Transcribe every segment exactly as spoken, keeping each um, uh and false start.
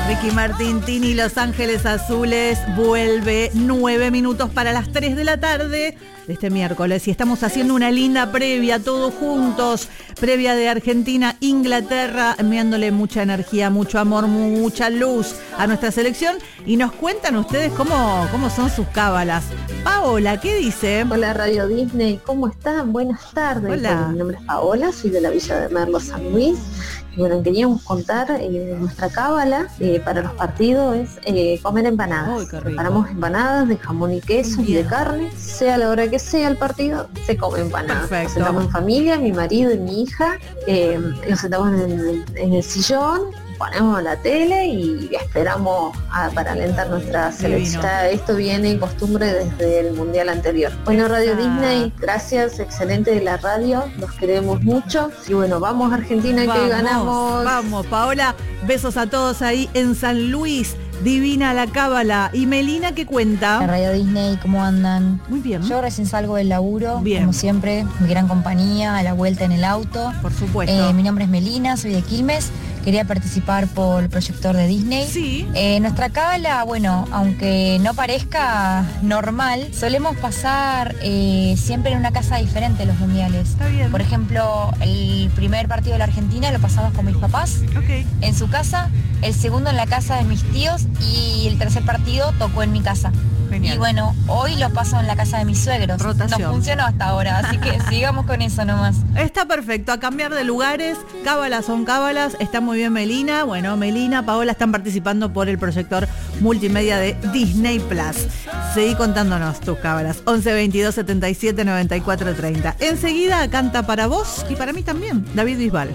Ricky Martin, Tini, Los Ángeles Azules, vuelve nueve minutos para las tres de la tarde de este miércoles y estamos haciendo una linda previa, todos juntos, previa de Argentina, Inglaterra, enviándole mucha energía, mucho amor, mucha luz a nuestra selección y nos cuentan ustedes cómo, cómo son sus cábalas. Paola, ¿qué dice? Hola Radio Disney, ¿cómo están? Buenas tardes. Hola. Bueno, mi nombre es Paola, soy de la Villa de Merlo, San Luis. Y bueno, queríamos contar eh, nuestra cábala eh, para los partidos es eh, comer empanadas. Uy, qué rico. Preparamos empanadas de jamón y queso y de carne, sea la hora que sea el partido, se come empanadas. Perfecto. Nos sentamos en familia, mi marido y mi hija, eh, nos sentamos en el, en el sillón, ponemos la tele y esperamos a, para alentar nuestra selección. Esto viene en costumbre desde el mundial anterior. Bueno, Radio Ah. Disney, gracias, excelente de la radio, los queremos mucho. Y bueno, vamos Argentina, Vamos, que ganamos. Vamos, Paola, besos a todos ahí en San Luis, divina la cábala. Y Melina, ¿qué La cuenta? Radio Disney, ¿cómo andan? Muy bien, Yo recién salgo del laburo, Bien. como siempre, mi gran compañía, a la vuelta en el auto. por supuesto. Eh, mi nombre es Melina, soy de Quilmes, quería participar por el proyector de Disney. Sí. Eh, nuestra cábala, bueno, aunque no parezca normal, solemos pasar eh, siempre en una casa diferente los mundiales. Está bien. Por ejemplo, el primer partido de la Argentina lo pasamos con mis papás Ok. en su casa, el segundo en la casa de mis tíos y el tercer partido tocó en mi casa. Genial. Y bueno, hoy lo paso en la casa de mis suegros. Rotación. Nos funcionó hasta ahora, así que sigamos con eso nomás. Está perfecto, a cambiar de lugares, cábalas son cábalas, está muy bien Melina, bueno, Melina, Paola están participando por el proyector multimedia de Disney Plus. Seguí contándonos tus cábalas, once veintidós setenta y siete noventa y cuatro treinta. Enseguida canta para vos y para mí también, David Bisbal.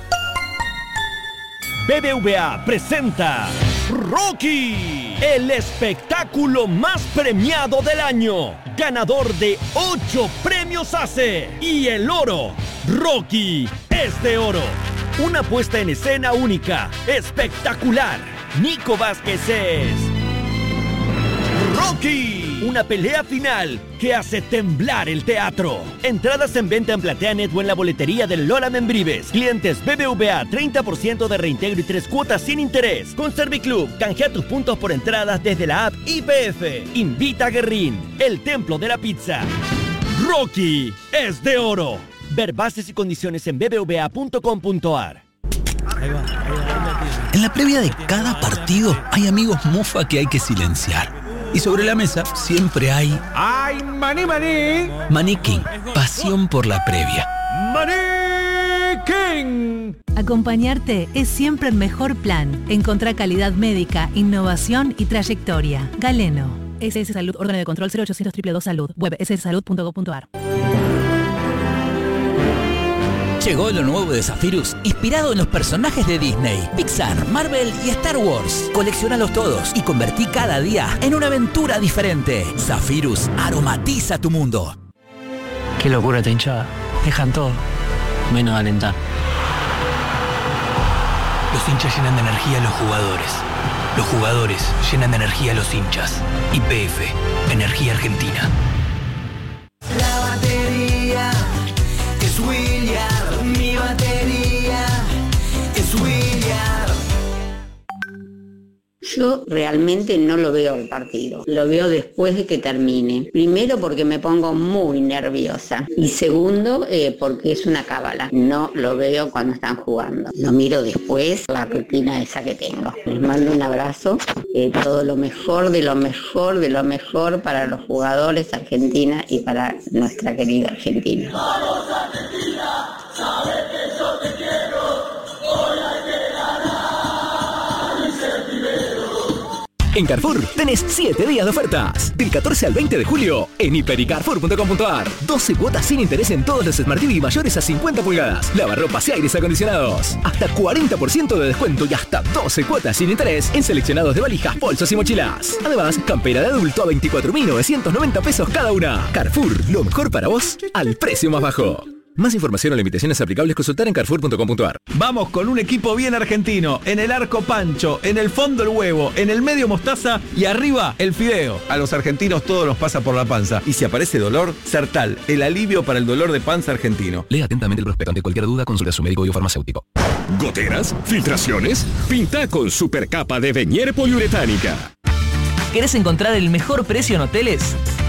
B B V A presenta Rocky, el espectáculo más premiado del año, ganador de ocho premios A C E y el oro. Rocky es de oro. Una puesta en escena única, espectacular. Nico Vázquez es Rocky, una pelea final que hace temblar el teatro. Entradas en venta en PlateaNet o en la boletería del Lola Membrives. Clientes B B V A, treinta por ciento de reintegro y tres cuotas sin interés. Con Serviclub, canjea tus puntos por entradas desde la app I P F. Invita a Guerrín, el templo de la pizza. Rocky es de oro. Ver bases y condiciones en b b v a punto com punto a r. En la previa de cada partido hay amigos mofa que hay que silenciar. Y sobre la mesa siempre hay... ¡Ay, maní, maní! Maní King, pasión por la previa. ¡Maní King! Acompañarte es siempre el mejor plan. Encontrá calidad médica, innovación y trayectoria. Galeno. S S Salud, órgano de control cero ochocientos dos dos dos Salud. Web s s salud punto gov punto a r. Llegó lo nuevo de Zephyrus, inspirado en los personajes de Disney, Pixar, Marvel y Star Wars. Coleccionalos todos y convertí cada día en una aventura diferente. Zephyrus aromatiza tu mundo. Qué locura esta hinchada. Dejan todo, menos alentar. Los hinchas llenan de energía a los jugadores. Los jugadores llenan de energía a los hinchas. Y P F, Energía Argentina. La batería es William, mi batería es William. Yo realmente no lo veo el partido, lo veo después de que termine. Primero porque me pongo muy nerviosa y segundo eh, porque es una cábala. No lo veo cuando están jugando, lo miro después, la rutina esa que tengo. Les mando un abrazo, eh, todo lo mejor de lo mejor de lo mejor para los jugadores Argentina y para nuestra querida Argentina. ¡Vamos Argentina! ¡Sabes que yo te quiero! ¡Hoy hay que ganar y ser primero! En Carrefour tenés siete días de ofertas. Del catorce al veinte de julio en hiper y carrefour punto com punto a r. doce cuotas sin interés en todos los Smart T V mayores a cincuenta pulgadas. Lavarropas y aires acondicionados. Hasta cuarenta por ciento de descuento y hasta doce cuotas sin interés en seleccionados de valijas, bolsos y mochilas. Además, campera de adulto a veinticuatro mil novecientos noventa pesos cada una. Carrefour, lo mejor para vos al precio más bajo. Más información o limitaciones aplicables consultar en carrefour punto com punto a r. Vamos con un equipo bien argentino. En el arco Pancho, en el fondo el huevo, en el medio mostaza y arriba el fideo. A los argentinos todo nos pasa por la panza. Y si aparece dolor, Sertal, el alivio para el dolor de panza argentino. Lea atentamente el prospecto. Ante cualquier duda, consulta a su médico y o farmacéutico. ¿Goteras? ¿Filtraciones? Pinta con supercapa de Venier poliuretánica. ¿Querés encontrar el mejor precio en hoteles?